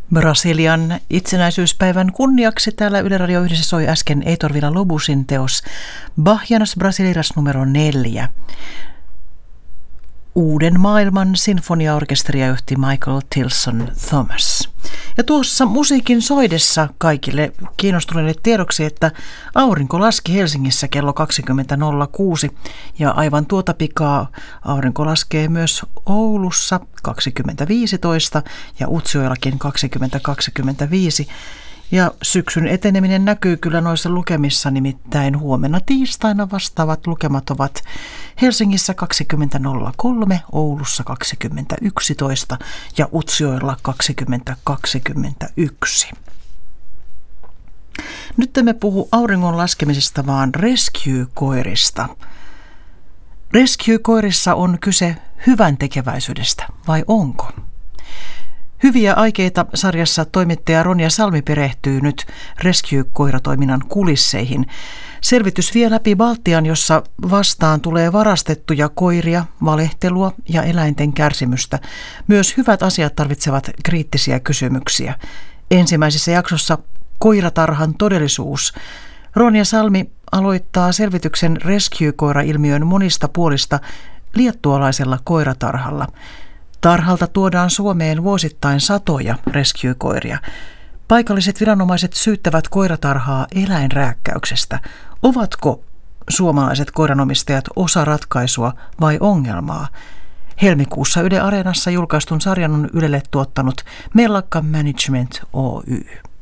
Brasilian itsenäisyyspäivän kunniaksi täällä Yle Radio 1 soi äsken Heitor Villa-Lobosin teos Bahianas Brasileiras numero 4. Uuden maailman sinfoniaorkesteria johti Michael Tilson Thomas. Ja tuossa musiikin soidessa kaikille kiinnostuneille tiedoksi, että aurinko laski Helsingissä kello 20.06 ja aivan tuota pikaa aurinko laskee myös Oulussa 20.15 ja Utsjoellakin 20.25. Ja syksyn eteneminen näkyy kyllä noissa lukemissa, nimittäin huomenna tiistaina vastaavat lukemat ovat Helsingissä 20.03, Oulussa 20.11 ja Utsjoella 20.21. Nyt emme puhu auringon laskemisesta, vaan rescue-koirista. Rescue-koirissa on kyse hyvän tekeväisyydestä, vai onko? Hyviä aikeita -sarjassa toimittaja Ronja Salmi perehtyy nyt rescue-koiratoiminnan kulisseihin. Selvitys vie läpi Baltian, jossa vastaan tulee varastettuja koiria, valehtelua ja eläinten kärsimystä. Myös hyvät asiat tarvitsevat kriittisiä kysymyksiä. Ensimmäisessä jaksossa koiratarhan todellisuus. Ronja Salmi aloittaa selvityksen rescue-koira-ilmiön monista puolista liettualaisella koiratarhalla. Tarhalta tuodaan Suomeen vuosittain satoja rescue-koiria. Paikalliset viranomaiset syyttävät koiratarhaa eläinrääkkäyksestä. Ovatko suomalaiset koiranomistajat osa ratkaisua vai ongelmaa? Helmikuussa Yle Areenassa julkaistun sarjan on Ylelle tuottanut Mellakka Management Oy.